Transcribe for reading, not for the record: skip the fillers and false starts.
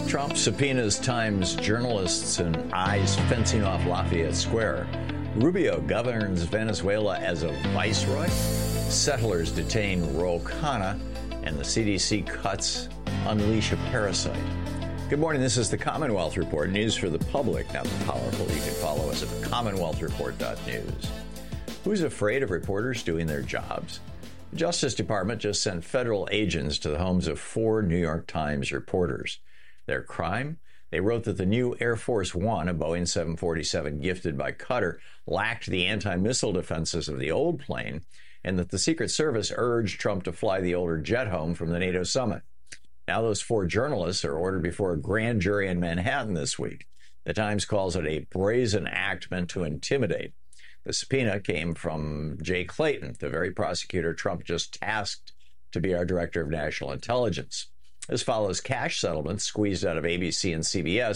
Trump subpoenas Times journalists and eyes fencing off Lafayette Square. Rubio governs Venezuela as a viceroy. Settlers detain Ro Khanna. And the CDC cuts unleash a parasite. Good morning. This is the Commonwealth Report. News for the public, not the powerful. You can follow us at commonwealthreport.news. Who's afraid of reporters doing their jobs? The Justice Department just sent federal agents to the homes of 4 New York Times reporters. Their crime? They wrote that the new Air Force One, a Boeing 747 gifted by Qatar, lacked the anti-missile defenses of the old plane, and that the Secret Service urged Trump to fly the older jet home from the NATO summit. Now those 4 journalists are ordered before a grand jury in Manhattan this week. The Times calls it a brazen act meant to intimidate. The subpoena came from Jay Clayton, the very prosecutor Trump just tasked to be our director of national intelligence. This follows cash settlements squeezed out of ABC and CBS